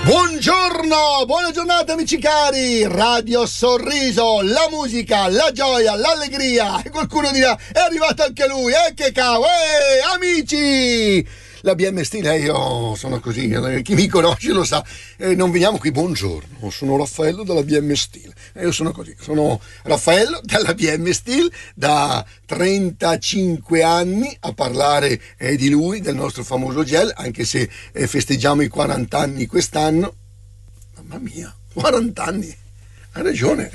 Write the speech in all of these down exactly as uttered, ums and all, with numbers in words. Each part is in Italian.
Buongiorno, buona giornata amici cari, Radio Sorriso, la musica, la gioia, l'allegria. E qualcuno dirà, è arrivato anche lui, eh che cavolo, eh, amici! La B M Steel, io sono così, chi mi conosce lo sa, eh, non veniamo qui, buongiorno, sono Raffaello della B M Steel, io sono così, sono Raffaello della B M Steel, da trentacinque anni a parlare eh, di lui, del nostro famoso gel, anche se eh, festeggiamo i quaranta anni quest'anno. Mamma mia, quaranta anni, ha ragione.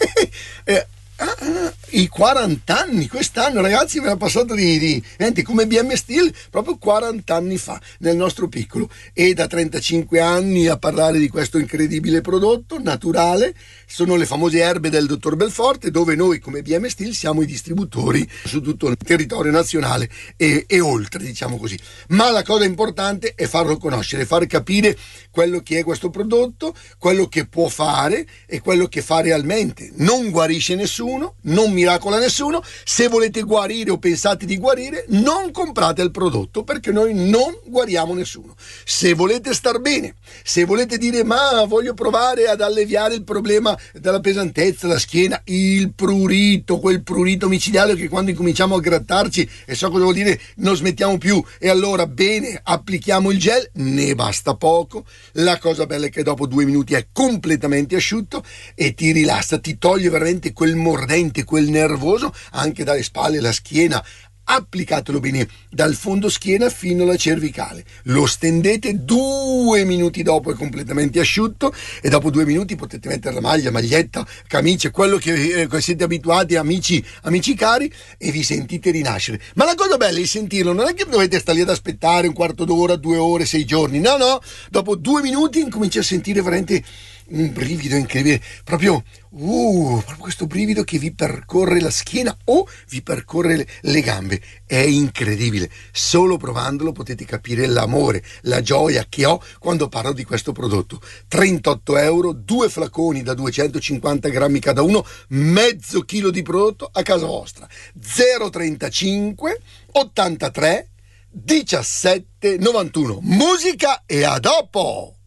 eh, Ah, ah, i quaranta anni quest'anno, ragazzi, me l'ha passato di, di niente, come B M Steel proprio quaranta anni fa nel nostro piccolo, e da trentacinque anni a parlare di questo incredibile prodotto naturale. Sono le famose erbe del dottor Belforte, dove noi come B M Steel siamo i distributori su tutto il territorio nazionale e, e oltre, diciamo così. Ma la cosa importante è farlo conoscere, far capire quello che è questo prodotto, quello che può fare e quello che fa realmente. Non guarisce nessuno, non miracola nessuno. Se volete guarire o pensate di guarire, non comprate il prodotto, perché noi non guariamo nessuno. Se volete star bene, se volete dire ma voglio provare ad alleviare il problema della pesantezza, la schiena, il prurito, quel prurito micidiale che quando incominciamo a grattarci, e so cosa vuol dire, non smettiamo più, e allora bene, applichiamo il gel, ne basta poco. La cosa bella è che dopo due minuti è completamente asciutto e ti rilassa, ti toglie veramente quel mordente, quel nervoso anche dalle spalle, la schiena. Applicatelo bene dal fondo schiena fino alla cervicale, lo stendete, due minuti dopo è completamente asciutto, e dopo due minuti potete mettere la maglia, maglietta, camicia, quello che eh, siete abituati, amici, amici cari, e vi sentite rinascere. Ma la cosa bella è sentirlo, non è che dovete stare lì ad aspettare un quarto d'ora, due ore, sei giorni, no no, dopo due minuti incominci a sentire veramente un brivido incredibile, proprio uh, proprio questo brivido che vi percorre la schiena o vi percorre le, le gambe. È incredibile, solo provandolo potete capire l'amore, la gioia che ho quando parlo di questo prodotto. Trentotto euro, due flaconi da duecentocinquanta grammi cada uno, mezzo chilo di prodotto a casa vostra. Zero trentacinque ottantatré diciassette novantuno. Musica e a dopo!